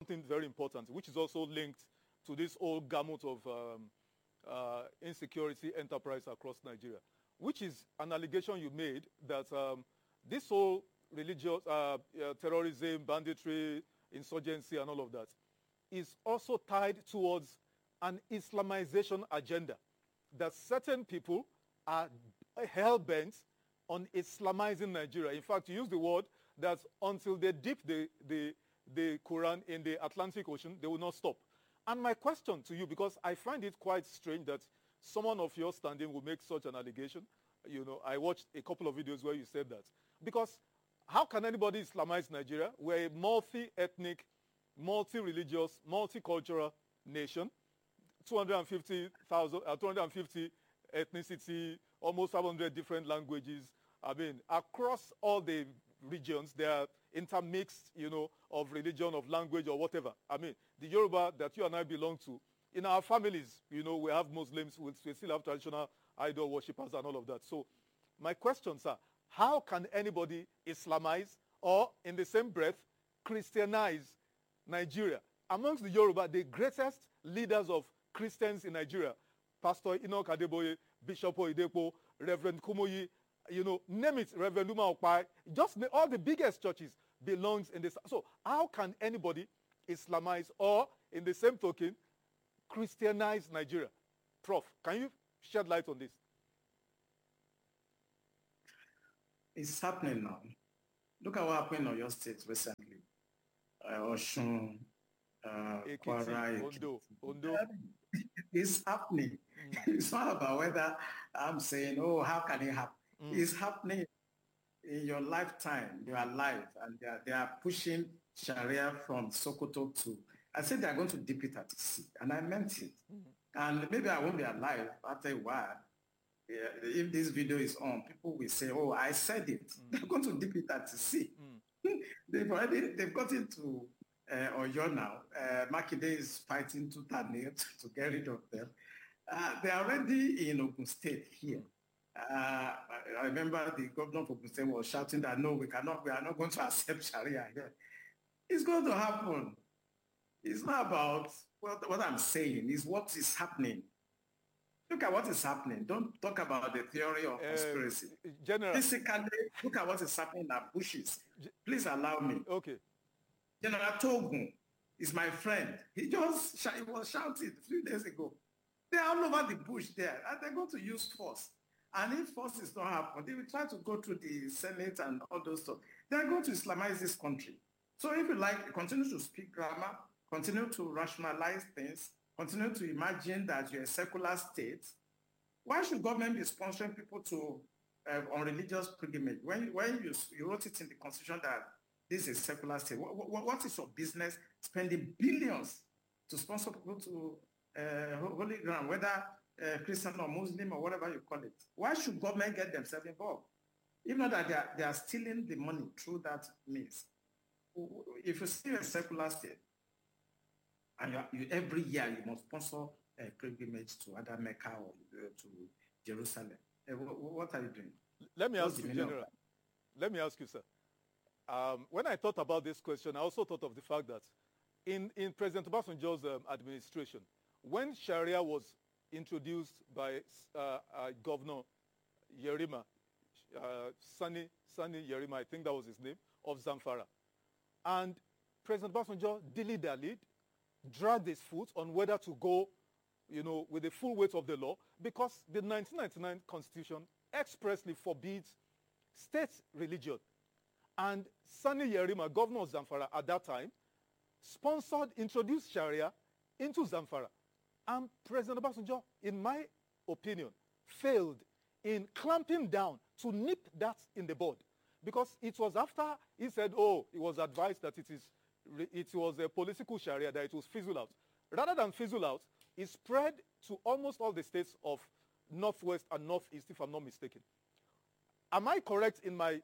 something very important, which is also linked to this whole gamut of insecurity enterprise across Nigeria, which is an allegation you made that this whole religious terrorism, banditry, insurgency, and all of that is also tied towards an Islamization agenda, that certain people are hell-bent on Islamizing Nigeria. In fact, you use the word that until they dip the Quran in the Atlantic Ocean, they will not stop. And my question to you, because I find it quite strange that someone of your standing will make such an allegation. You know, I watched a couple of videos where you said that. Because how can anybody Islamize Nigeria? We're a multi-ethnic, multi-religious, multicultural nation, 250 ethnicity, almost 500 different languages. I mean, across all the regions, there are intermixed, you know, of religion, of language, or whatever. I mean, the Yoruba that you and I belong to, in our families, you know, we have Muslims, we still have traditional idol worshippers and all of that. So my questions are, how can anybody Islamize or, in the same breath, Christianize Nigeria? Amongst the Yoruba, the greatest leaders of Christians in Nigeria, Pastor Enoch Adeboye, Bishop Oyedepo, Reverend Kumoyi, you know, name it, Reverend Uma Okpai, just all the biggest churches belongs in this. So how can anybody Islamize or, in the same token, Christianize Nigeria? Prof, can you shed light on this? It's happening now. Look at what happened in your state recently. Oshun, Kwara, Ondo. It's happening. It's not about whether I'm saying, oh, how can it happen? It's happening in your lifetime. You are alive, and they are pushing Sharia from Sokoto to, I said they are going to dip it at the sea, and I meant it. And maybe I won't be alive after a while. If this video is on, people will say, oh, I said it. They're going to dip it at the sea. They've got into Oyo now. Makinde is fighting tooth and nail to get rid of them. They are already in Ogun State here. I remember the governor of Ogun State was shouting that, no, we are not going to accept Sharia here. It's going to happen. It's not about what I'm saying, it's what is happening. Look at what is happening. Don't talk about the theory of conspiracy. General. Physically, look at what is happening at bushes. Please allow me. Okay. General Togun is my friend. He was shouting a few days ago. They're all over the bush there, and they're going to use force. And if force is not happening, they will try to go through the Senate and all those stuff. They're going to Islamize this country. So if you like, continue to speak grammar, continue to rationalize things, continue to imagine that you're a secular state. Why should government be sponsoring people to on religious pilgrimage when you wrote it in the constitution that this is a secular state? What is your business spending billions to sponsor people to holy ground, whether Christian or Muslim or whatever you call it? Why should government get themselves involved? Even though that they are stealing the money through that means. If you see a secular state, and every year you must sponsor a pilgrimage to either Mecca or to Jerusalem. What are you doing? Let me ask you, General. Let me ask you, sir. When I thought about this question, I also thought of the fact that in President Obasanjo's administration, when Sharia was introduced by Governor Yerima, Sani Yerima, I think that was his name, of Zamfara, and President Obasanjo dilly-dallied, dragged his foot on whether to go, you know, with the full weight of the law, because the 1999 Constitution expressly forbids state religion. And Sani Yerima, governor of Zamfara at that time, introduced Sharia into Zamfara. And President Obasanjo, in my opinion, failed in clamping down to nip that in the bud. Because it was after he said, oh, he was advised that it was a political Sharia, that it was fizzle out. Rather than fizzle out, it spread to almost all the states of Northwest and Northeast, if I'm not mistaken. Am I correct in my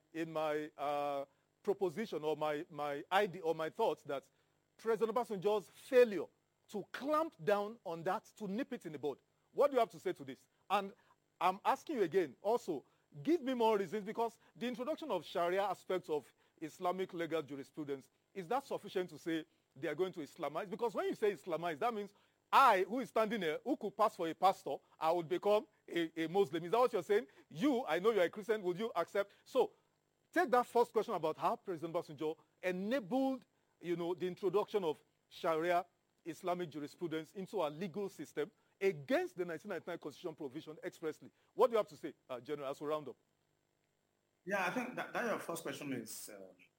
proposition or my idea or my thoughts that President Obasanjo's failure to clamp down on that, to nip it in the bud? What do you have to say to this? And I'm asking you again, also, give me more reasons, because the introduction of Sharia aspects of Islamic legal jurisprudence, is that sufficient to say they are going to Islamize? Because when you say Islamize, that means I, who is standing here, who could pass for a pastor, I would become a Muslim. Is that what you're saying? You, I know you're a Christian, would you accept? So take that first question about how President Obasanjo enabled, the introduction of Sharia Islamic jurisprudence into our legal system against the 1999 Constitution provision expressly. What do you have to say, General, as we round up? Yeah, I think that your first question is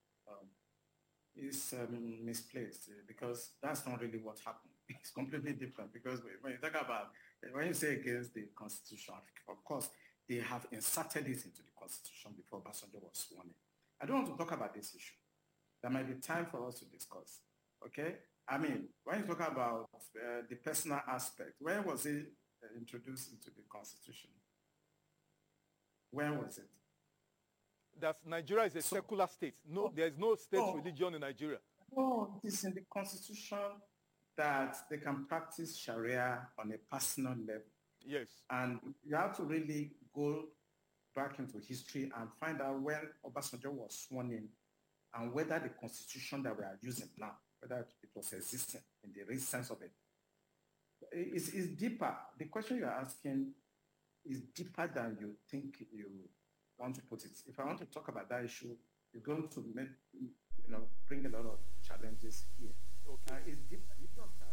misplaced because that's not really what happened. It's completely different because when you talk about, when you say against the Constitution, of course, they have inserted it into the Constitution before Obasanjo was sworn in. I don't want to talk about this issue. There might be time for us to discuss, okay? I mean, when you talk about the personal aspect, when was it introduced into the Constitution? When was it? Nigeria is a secular state. No, there is no state religion in Nigeria. No, it is in the Constitution that they can practice Sharia on a personal level. Yes. And you have to really go back into history and find out when Obasanjo was sworn in and whether the Constitution that we are using now, whether it was existing in the real sense of it. It's deeper. The question you're asking is deeper than you think you want to put it. If I want to talk about that issue, you're going to bring a lot of challenges here. Okay. It's deeper.